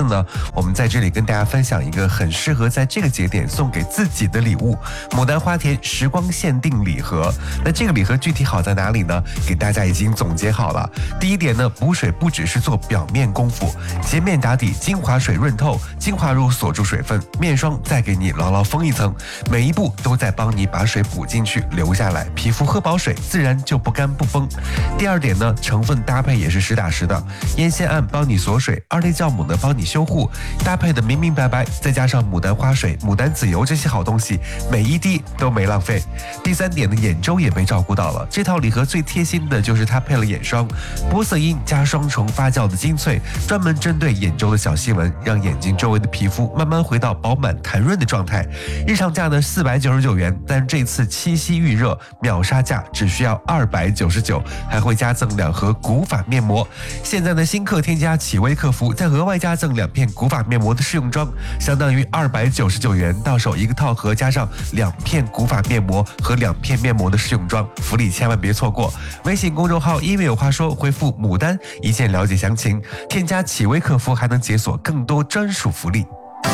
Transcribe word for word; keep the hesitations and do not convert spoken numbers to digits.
次呢，我们在这里跟大家分享一个很适合在这个节点送给自己的礼物——牡丹花田时光限定礼盒。那这个礼盒具体好在哪里呢？给大家已经总结好了。第一点呢，补水不只是做表面功夫，洁面打底，精华水润透，精华乳锁住水分，面霜再给你牢牢封一层，每一步都在帮你把水补进去留下来，皮肤喝饱水自然就不干不崩。第二点呢，成分搭配也是实打实的，烟酰胺帮你锁水，二类酵母呢帮你修护，搭配的明明白白，再加上牡丹花水、牡丹籽油这些好东西，每一滴都没浪费。第三点呢，眼周也被照顾到了，这套礼盒最贴心的就是它配了眼霜，玻色因加双重发酵的精粹，专门针对眼周的小细纹，让眼睛周围的皮肤慢慢回到饱满弹润的状态。日常价呢四百九十九元，但这次七夕预热秒杀价只需要二百九十九，还会加赠两盒古法面膜。现在呢新客添加启微客服，再额外加赠两片古法面膜的试用装，相当于二百九十九元，到手一个套盒加上两片古法面膜和两片面膜的试用装，福利千万别错过。微信公众号音乐有话说，回复牡丹一键了解详情，添加启微客服还能解锁更多专属福利。